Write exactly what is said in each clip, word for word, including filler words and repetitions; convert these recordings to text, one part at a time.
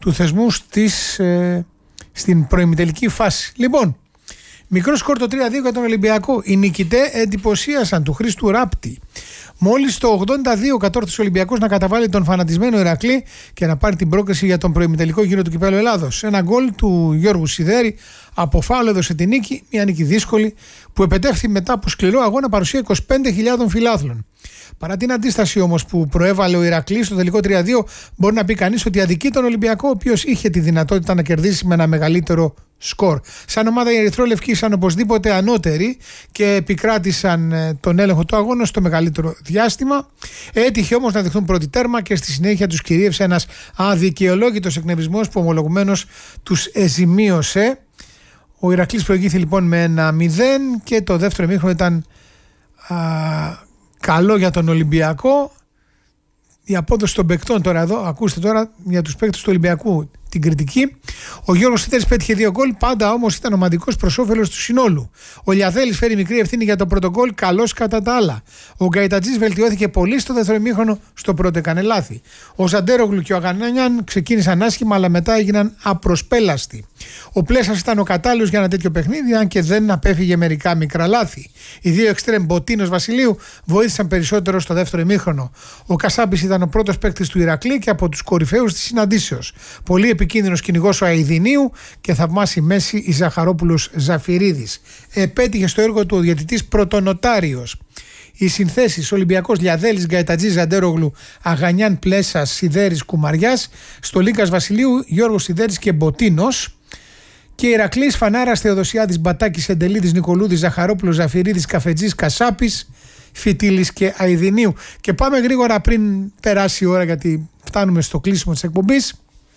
του θεσμού στις, ε, στην προημιτελική φάση. Λοιπόν, μικρό σκορ το τρία δύο για τον Ολυμπιακό. Οι νικητές εντυπωσίασαν του Χρήστου Ράπτη. Μόλις το ογδόντα δύο κατόρθωσε ο Ολυμπιακός να καταβάλει τον φανατισμένο Ηρακλή και να πάρει την πρόκριση για τον προημιτελικό γύρο του Κυπέλλου Ελλάδος. Ένα γκολ του Γιώργου Σιδέρη από φάουλ έδωσε την νίκη, μια νίκη δύσκολη που επετεύχθη μετά από σκληρό αγώνα παρουσία είκοσι πέντε χιλιάδων φιλάθλων. Παρά την αντίσταση όμως που προέβαλε ο Ηρακλής στο τελικό τρία δύο, μπορεί να πει κανείς ότι αδικεί τον Ολυμπιακό, ο οποίος είχε τη δυνατότητα να κερδίσει με ένα μεγαλύτερο σκορ. Σαν ομάδα οι ερυθρόλευκοι ήσαν οπωσδήποτε ανώτεροι και επικράτησαν τον έλεγχο του αγώνα στο μεγαλύτερο διάστημα. Έτυχε όμως να δεχθούν πρώτη τέρμα και στη συνέχεια τους κυρίευσε ένας αδικαιολόγητος εκνευρισμός που ομολογουμένως τους εζημίωσε. Ο Ηρακλής προηγήθη λοιπόν με ένα μηδέν και το δεύτερο ημίχρονο ήταν α, καλό για τον Ολυμπιακό. Η απόδοση των παικτών τώρα εδώ, ακούστε τώρα για τους παίκτες του Ολυμπιακού την κριτική. Ο Γιώργος Σιδέρης πέτυχε δύο γκολ, πάντα όμως ήταν ομαδικός προς όφελος του συνόλου. Ο Λιαδέλης φέρει μικρή ευθύνη για το πρώτο γκολ, καλός κατά τα άλλα. Ο Γκαϊτατζής βελτιώθηκε πολύ στο δεύτερο ημίχρονο, στο πρώτο έκανε λάθη. Ο Ζαντέρογλου και ο Αγανάνιαν ξεκίνησαν άσχημα, αλλά μετά έγιναν απροσπέλαστοι. Ο Πλέσας ήταν ο κατάλληλος για ένα τέτοιο παιχνίδι, αν και δεν απέφυγε μερικά μικρά λάθη. Οι δύο εξτρέμ Μποτίνος Βασιλείου βοήθησαν περισσότερο στο δεύτερο ημίχρονο. Ο Κασάπης ήταν ο πρώτος παίκτης του Ηρακλή και από τους κορυφαίους της συναντήσεως. Πολύ επικίνδυνος κυνηγός ο Αηδινίου και θαυμάσι μέση η Ζαχαρόπουλος Ζαφυρίδης. Επέτυχε στο έργο του ο διαιτητής Πρωτονοτάριος. Οι συνθέσεις Ολυμπιακός Λιαδέλης, Γκαϊτατζής, Ζαντέρογλου, Αγανιάν, Πλέσας, Σιδέρης, Κουμαριάς, Στολίκας Βασιλείου, Γιώργος Σιδέρης και Μποτίνος. Και Ηρακλής, Φανάρας, Θεοδοσιάδης, Μπατάκης, Εντελίδης, Νικολούδης, Ζαχαρόπουλος, Ζαφυρίδης, Καφετζής, Κασάπης, Φιτίλης και Αηδινίου. Και πάμε γρήγορα πριν περάσει η ώρα, γιατί φτάνουμε στο κλείσιμο της εκπομπής.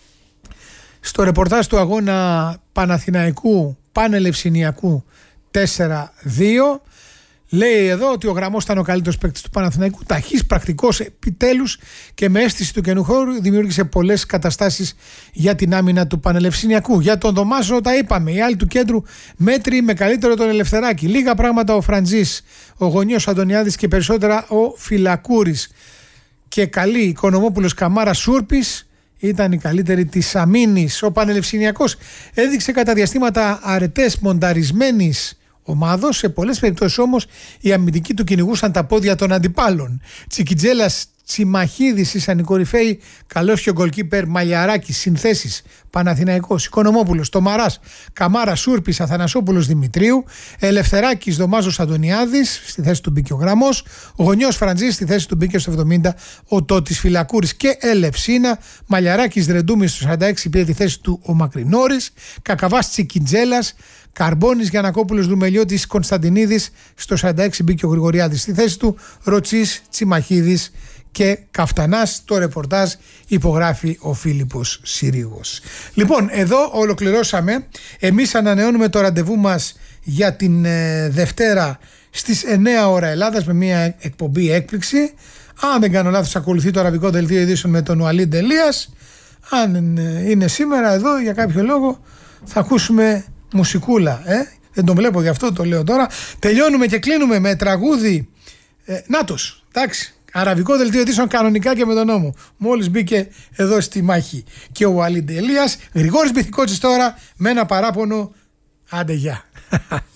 Στο ρεπορτάζ του αγώνα Παναθηναϊκού Πανελευσηνιακού τέσσερα δύο λέει εδώ ότι ο Γραμμός ήταν ο καλύτερος παίκτης του Παναθηναϊκού, ταχύς, πρακτικός επιτέλους και με αίσθηση του καινού χώρου δημιούργησε πολλές καταστάσεις για την άμυνα του Πανελευσηνιακού. Για τον Δωμάζο τα είπαμε, οι άλλοι του κέντρου μέτρη με καλύτερο τον Ελευθεράκη. Λίγα πράγματα ο Φραντζής, ο Γωνιός Αντωνιάδης και περισσότερα ο Φυλακούρης. Και καλή Οικονομόπουλος, Καμάρα, Σούρπης ήταν η καλύτερη της αμήνης. Ο Πανελευσηνιακός έδειξε κατά διαστήματα αρετές μονταρισμένης ομάδος. Σε πολλές περιπτώσεις όμως οι αμυντικοί του κυνηγούσαν τα πόδια των αντιπάλων. Τσικιτζέλας, Τσιμαχίδης ήσαν οι κορυφαίοι. Καλός και ο γκολκίπερ Μαλιαράκης. Συνθέσεις Παναθηναϊκός, Οικονομόπουλος, Τομαράς, Καμάρα, Σούρπης, Αθανασόπουλος, Δημητρίου, Ελευθεράκης, Δωμάζος, Αντωνιάδης, στη θέση του μπήκε ο Γραμμός, ο Γωνιός Φραντζής, στη θέση του μπήκε στο εβδομήντα ο Τότης Φυλακούρης και Ελευσίνα, Μαλιαράκης, Δρεντούμης στο σαράντα έξι πήρε τη θέση του ο Μακρινόρης, Κακαβάς, Τσικιτζέλας, Καρμπόνης, Γιανακόπουλος, Δουμελιώτης, Κωνσταντινίδης, στο σαράντα έξι μπήκε ο Γρηγοριάδης στη θέση του, Ροτσής, Τσιμαχίδης και Καφτανάς. Το ρεπορτάζ υπογράφει ο Φίλιππος Συρίγος. Λοιπόν, εδώ ολοκληρώσαμε. Εμείς ανανεώνουμε το ραντεβού μας για την ε, Δευτέρα στις εννέα ώρα Ελλάδας με μια εκπομπή έκπληξη. Αν δεν κάνω λάθος, ακολουθεί το αραβικό δελτίο ειδήσεων με τον Ουαλίντ Ελίας. Αν ε, είναι σήμερα εδώ για κάποιο λόγο θα ακούσουμε μουσικούλα. Ε? Δεν τον βλέπω, γι' αυτό το λέω τώρα. Τελειώνουμε και κλείνουμε με τραγούδι. Ε, Νάτος, εντάξει. Αραβικό δελτίο ειδήσεων κανονικά και με τον νόμο. Μόλις μπήκε εδώ στη μάχη. Και ο Ουαλίντ Ελίας. Γρηγόρης Μπιθικότσης τώρα με ένα παράπονο. Άντε γεια.